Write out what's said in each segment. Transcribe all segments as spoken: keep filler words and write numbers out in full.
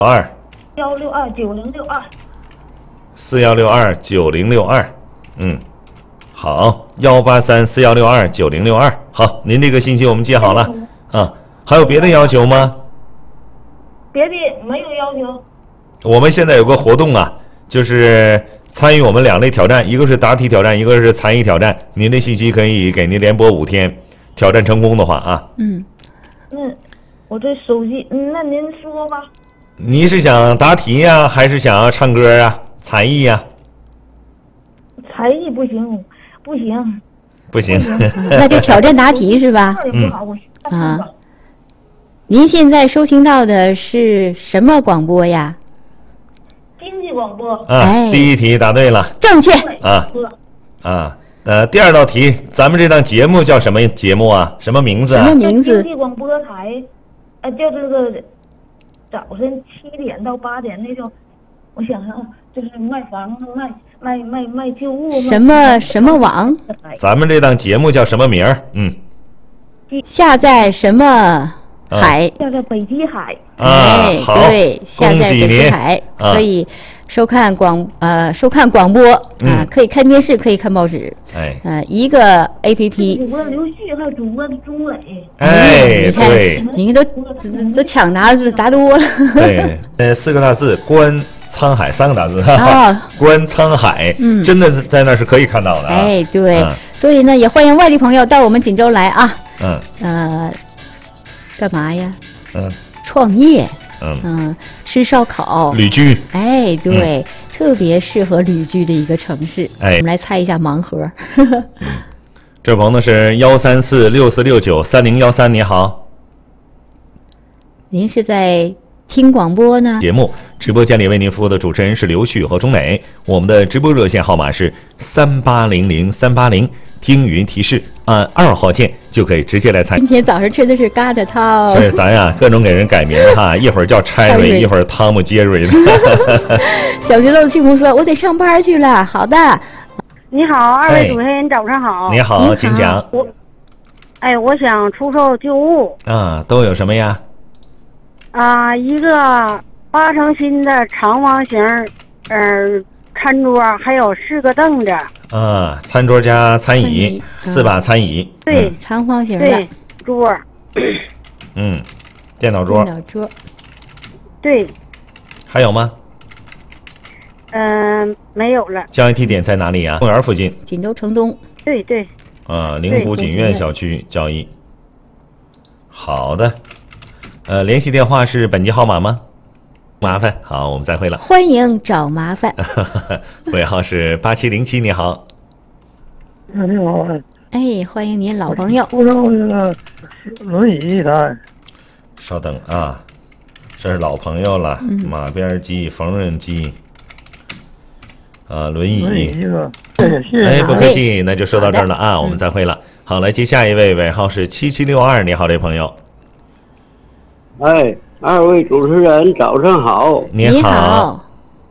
二幺六二九零六二四幺六二九零六二，嗯，好，幺八三四幺六二九零六二，好，您这个信息我们记好了啊。还有别的要求吗？ 别的没有要求。 我们现在有个活动啊，就是参与我们两类挑战，一个是答题挑战，一个是才艺挑战。您的信息可以给您连播五天，挑战成功的话啊。 嗯，嗯，我这手机，嗯，那您说吧。 你是想答题呀、啊，还是想要唱歌啊？才艺呀、 啊？才艺不行，不行， 不行， 那就挑战答题是吧？ 嗯啊。您现在收听到的是什么广播呀？ 经济广播。 啊，哎、第一题答对了， 正确啊啊。呃，第二道题，咱们这档节目叫什么节目啊？什么名字啊？ 什么名字？ 经济广播台，呃，叫这个。早晨七点到八点那种，我想想，就是卖房子、卖卖卖卖旧物。 什么什么网？ 咱们这档节目叫什么名儿？嗯， 下载什么海？ 下载北极海。 啊，好， 对，下载北极海可以收看广呃收看广播啊，可以看电视，可以看报纸。 哎， 呃，一个 A P P。 主播刘旭还有主播钟磊。 哎， 你看， 对， 你都都都抢答答多了。 对，呃，四个大字“观沧海”，三个大字哈，观沧海，嗯，真的在那是可以看到的。 哎，对，所以呢，也欢迎外地朋友到我们锦州来啊。 嗯。 呃，干嘛呀？ 嗯。 创业。 嗯嗯，吃烧烤， 旅居， 哎，对，嗯、特别适合旅居的一个城市。 哎， 我们来猜一下盲盒。 嗯、这朋友是幺三四六四六九三零幺三，你好。 您是在听广播呢？ 节目直播间里为您服务的主持人是刘旭和钟磊，我们的直播热线号码是三八零零三八零。听语音提示，按二号键就可以直接来猜。 今天早上吃的是疙瘩汤。 所以咱呀，各种给人改名哈，一会儿叫拆瑞，一会儿汤姆杰瑞的。 小学豆庆红说：“我得上班去了。”好的。 你好，二位主持人，早上好。 你好，请讲。 我，哎，我想出售旧物。 啊，都有什么呀？ 啊，一个八成新的长方形，呃。餐桌还有四个凳子啊，餐桌加餐椅，四把餐椅， 对， 嗯、长方形的对桌， 嗯，电脑桌， 电脑桌， 对， 还有吗？ 嗯、呃，没有了。 交易地点在哪里呀、啊？公园附近， 锦州城东。 对对。 啊，灵湖锦苑小区交易。好的，呃，联系电话是本机号码吗？麻烦，好，我们再会了。 欢迎找麻烦。 尾号是八七零七，你好。 你好。 哎，欢迎您，老朋友。 出售这个轮椅一台。 稍等啊，这是老朋友了，嗯、马鞭机、缝纫机，啊，轮椅。 轮椅一个，谢谢谢谢。 哎，不客气，那就说到这儿了啊，我们再会了。好，来接下一位，尾号是七七六二，你好，这朋友。 哎。二位主持人，早上好！ 你好， 你好，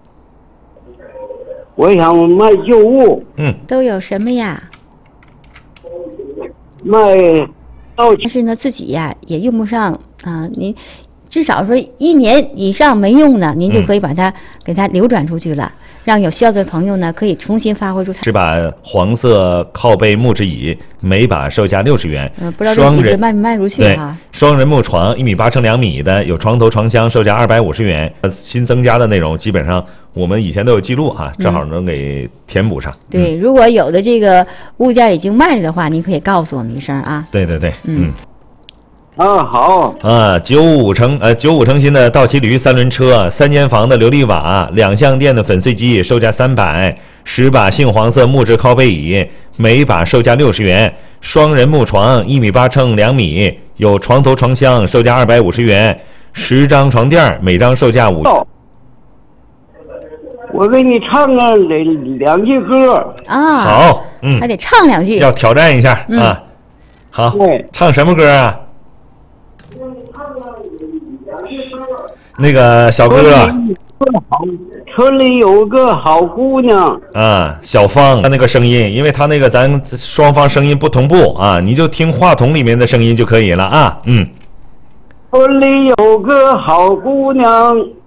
我想卖旧物。 嗯， 都有什么呀？ 卖到， 但是呢，自己呀也用不上啊。您至少说一年以上没用呢，您就可以把它、嗯、给它流转出去了，让有需要的朋友呢可以重新发挥出它。 是把黄色靠背木质椅，每把售价六十元。 嗯，不知道这椅子卖没卖出去啊？ 双人木床一米八乘两米的，有床头床箱，售价二百五十元。新增加的内容基本上我们以前都有记录哈，正好能给填补上。 嗯、对，如果有的这个物件已经卖了的话，您可以告诉我们一声啊。 对对对，嗯。嗯啊，好啊，九五成呃九五成新的道奇驴三轮车，三间房的琉璃瓦，两相电的粉碎机，售价三百，十把杏黄色木质靠背椅，每把售价六十元，双人木床一米八乘两米，有床头床箱，售价二百五十元，十张床垫，每张售价五。 我给你唱个两句歌啊， 好，嗯， 还得唱两句， 要挑战一下、嗯、啊。好，唱什么歌啊？那个小哥哥， 村里有个好姑娘啊，小芳，他那个声音，因为他那个咱双方声音不同步啊，你就听话筒里面的声音就可以了啊。嗯， 村里有个好姑娘，